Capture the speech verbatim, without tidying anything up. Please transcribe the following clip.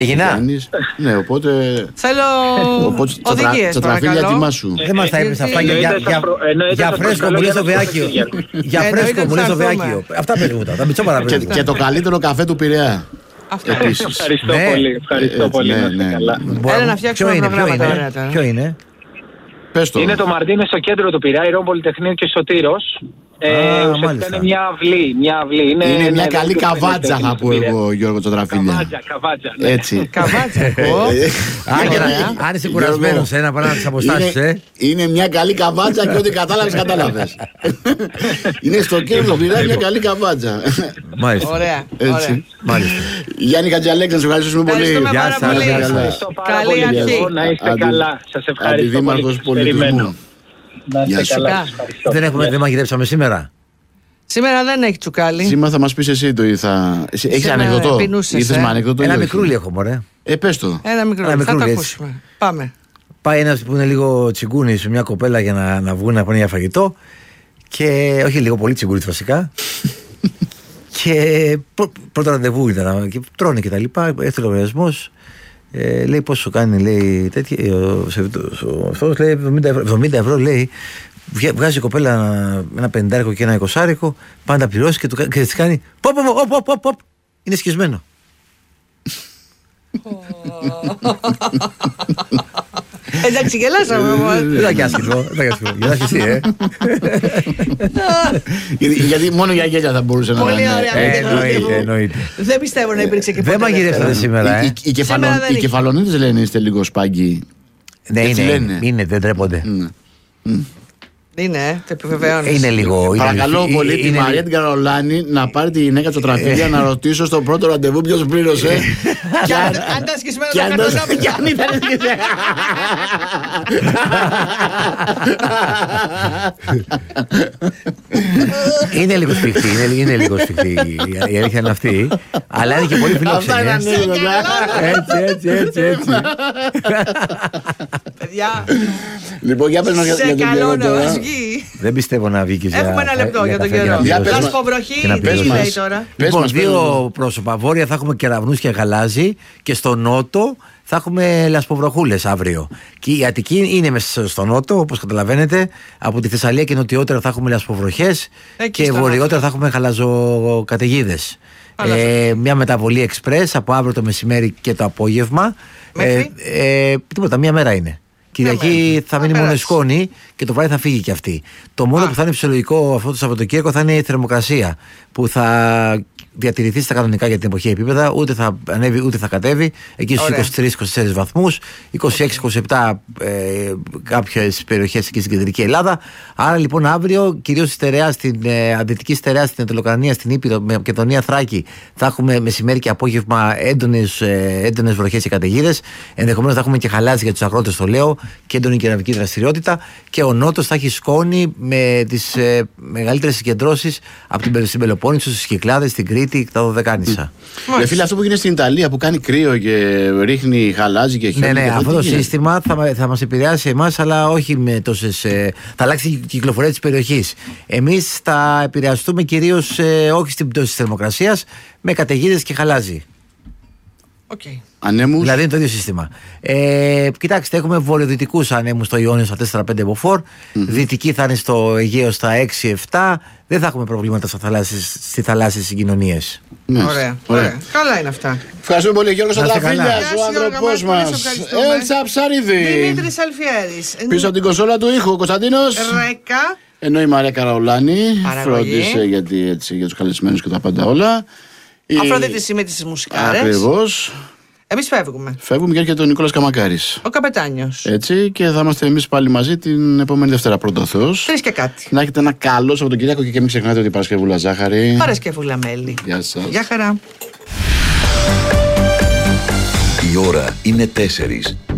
Έγινα. Ναι, οπότε. Θέλω οδηγίες, παρακαλώ. Τσατραφίλια σου. Δεν μας τα έπαιξε αυτά για φρέσκο μου λες το Βεάκιο. Για φρέσκο μου λες το Βεάκιο. Αυτά περίπου τα μητσόπαρα περίπου. Και το καλύτερο καφέ του Πειραιά. Ευχαριστώ πολύ. Ευχαριστώ πολύ. Έλα να φτιάξουμε ένα πρόγραμμα τώρα. Ποιο είναι? Είναι το Μαρτίνε στο κέντρο του Πειραιά, Ηρών Πολυτεχνείο και Σωτήρος. Ε, ουσιαστικά είναι μια αυλή, μια αυλή. Είναι, είναι μια καλή καβάτσα θα πω εγώ, Γιώργο Τσοτραφίλια. Καβάτσα, καβάτσα. Ναι. Έτσι. Καβάτσα, εγώ. Αν είσαι κουρασμένος, ένα παρά τις αποστάσεις, ε. Είναι μια καλή καβάτσα και ό,τι κατάλαβες, κατάλαβες. Είναι στο κέντρο, μιλάει μια καλή καβάτσα. Μάλιστα. Ωραία. Μάλιστα. Γιάννη Κατζαλέξη, να σας ευχαριστήσουμε πολύ. Γεια σας. Καλή αρχή. Να είστε καλά. Σας ευχαριστώ πολύ. Περιμένω. Γεια σου. Δεν, έχουμε, δεν μαγειρέψαμε σήμερα. Σήμερα δεν έχει τσουκάλι. Σήμερα θα μας πεις εσύ το ή θα... Έχεις ανεκδοτό. Ήρθες με ανεκδοτό. Ένα μικρούλι έχω, μωρέ. Ε, πες το. Ένα μικρούλι, θα το ακούσουμε. Πάμε. Πάει ένας που είναι λίγο τσιγκούνι σε μια κοπέλα για να, να βγουν να πάνε για φαγητό. Και όχι λίγο πολύ τσιγκούνι βασικά. Και πρω, πρώτο ραντεβού ήταν. Και τρώνε και τα λοιπά. Έρθει ο λογαριασμός. Ε, λέει πόσο κάνει, λέει τέτοια, ο, αυτός λέει εβδομήντα ευρώ, λέει, βγάζει η κοπέλα ένα πεντάρικο και ένα εικοσάρικο, πάντα πληρώσει και, του, και της κάνει ποπ, ποπ, ποπ, ποπ, είναι σκισμένο. Εντάξει, γελάσαμε όμως. Δεν ήταν και άσχημο, δεν ήταν και άσχημο. Γελάς και εσύ, ε. Γιατί μόνο για γέλια θα μπορούσε να είναι. Πολύ ωραία. Εννοείται, εννοείται. Δεν πιστεύω να υπήρξε και ποτέ. Δεν μαγειρεύσατε σήμερα, ε. Οι κεφαλονίτες λένε είστε λίγο σπάγκοι. Ναι, είναι, δεν τρέπονται. Είναι, το επιβεβαιώνεις. Είναι λίγο. Παρακαλώ πολύ τη Μαρία την Καρολάνη να πάρει τη γυναίκα Τσοτραφίλια να ρωτήσω στο πρώτο ραντεβού ποιος πλήρωσε. Και αν ήταν σκισμένο θα χαρτονόμησε. Και αν ήταν σκισμένο. Είναι λίγο σφιχτή, είναι λίγο σφιχτή. Η αλήθεια είναι αυτή. Αλλά είναι και πολύ φιλόξενη. Έτσι, έτσι, έτσι. Παιδιά. Λοιπόν, για πες μας για τον καιρό τώρα. Δεν πιστεύω να βγει και για... Έχουμε ένα λεπτό για τον καιρό. Λασποβροχή, τι λέει τώρα. Λοιπόν, δύο πρόσωπα. Βόρεια θα έχουμε κεραυνούς και γαλάζι και στο νότο θα έχουμε λασποβροχούλες αύριο. Και η Αττική είναι μέσα στο νότο, όπως καταλαβαίνετε. Από τη Θεσσαλία και νοτιότερα θα έχουμε λασποβροχές και βορειότερα θα έχουμε χαλαζοκαταιγίδες. Ε, μια μεταβολή εξπρές από αύριο το μεσημέρι και το απόγευμα. Ε, ε, τίποτα, μια μέρα είναι. Κυριακή θα μείνει μόνο η σκόνη και το βράδυ θα φύγει και αυτή. Το μόνο Α. που θα είναι φυσιολογικό αυτό το Σαββατοκύριακο θα είναι η θερμοκρασία που θα διατηρηθεί στα κανονικά για την εποχή επίπεδα, ούτε θα ανέβει ούτε θα κατέβει. Εκεί στους είκοσι τρεις είκοσι τέσσερις βαθμούς, είκοσι έξι είκοσι επτά ε, κάποιες περιοχές εκεί στην κεντρική Ελλάδα. Άρα λοιπόν αύριο, κυρίως στη στερεά, στην ε, αντιτική στερεά, στην Αττικοκρανία, στην Ήπειρο, με Μακεδονία, Θράκη, θα έχουμε μεσημέρι και απόγευμα έντονες, ε, έντονες βροχές και καταιγίδες. Ενδεχομένως θα έχουμε και χαλάζι για τους αγρότες, το λέω, και έντονη κεραμική δραστηριότητα. Και ο νότος θα έχει σκόνη με τις ε, μεγαλύτερες συγκεντρώσεις από την Πελοπόννησο, στις Κυκλάδες, στην Κρήτη, τα Δωδεκάνησα. Mm. Φίλε, αυτό που γίνεται στην Ιταλία που κάνει κρύο και ρίχνει χαλάζι και χιόνι. Ναι, ναι, και αυτό το σύστημα θα, θα μας επηρεάσει εμάς, αλλά όχι με τόσες. Ε, θα αλλάξει η κυκλοφορία της περιοχής. Εμείς θα επηρεαστούμε κυρίως ε, όχι στην πτώση της θερμοκρασίας, με καταιγίδες και χαλάζι. Okay. Ανέμους. Δηλαδή είναι το ίδιο σύστημα. Ε, κοιτάξτε, έχουμε βορειοδυτικούς ανέμους στο Ιόνιο στα τέσσερα πέντε μποφόρ. Mm-hmm. Δυτική θα είναι στο Αιγαίο στα έξι επτά. Δεν θα έχουμε προβλήματα στις θαλάσσιες συγκοινωνίες. Ναι. Ωραία, ωραία. Καλά είναι αυτά. Ευχαριστούμε πολύ, Γιώργος Αντραφίλιας, ο άνθρωπός μας. Έλσα Ψαρίδη. Δημήτρης Αλφιέρης. Πίσω από την κονσόλα του ήχου, ο Κωνσταντίνος Ρέκα. Ενώ η Μαρία Καραολάνη φρόντισε γιατί, έτσι, για τους καλεσμένους και τα πάντα όλα. Αφροδίτη Σιμίτη στις μουσικάρες. Ακριβώς. Εμείς φεύγουμε. Φεύγουμε και έρχεται ο Νικόλας Καμακάρης. Ο καπετάνιος. Έτσι, και θα είμαστε εμείς πάλι μαζί την επόμενη Δευτέρα, πρώτο Θεός. Τρεις και κάτι. Να έχετε ένα καλό Σαββατοκύριακο και μην ξεχνάτε ότι Παρασκευούλα ζάχαρη. Παρασκευούλα μέλι. Γεια σας. Γεια χαρά. Η ώρα είναι τέσσερις.